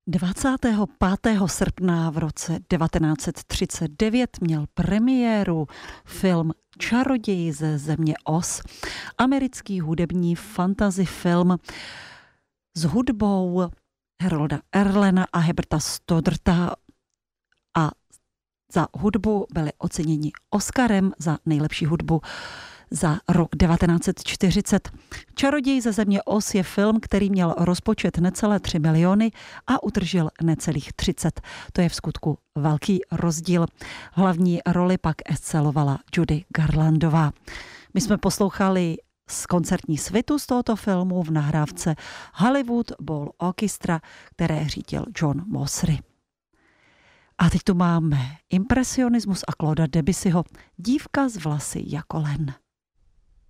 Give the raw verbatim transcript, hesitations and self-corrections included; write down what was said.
dvacátého pátého srpna v roce devatenáct set třicet devět měl premiéru film Čaroděj ze země Oz, americký hudební fantasy film s hudbou Harolda Erlena a Herberta Stoddarta, a za hudbu byli oceněni Oscarem za nejlepší hudbu za rok devatenáct set čtyřicet. Čaroděj ze země Oz je film, který měl rozpočet necelé tři miliony a utržil necelých třicet. To je v skutku velký rozdíl. Hlavní roli pak excelovala Judy Garlandová. My jsme poslouchali z koncertní svitu z tohoto filmu v nahrávce Hollywood Bowl Orchestra, které řídil John Mossry. A teď tu máme impresionismus a Clauda Debussyho Dívka s vlasy jako len.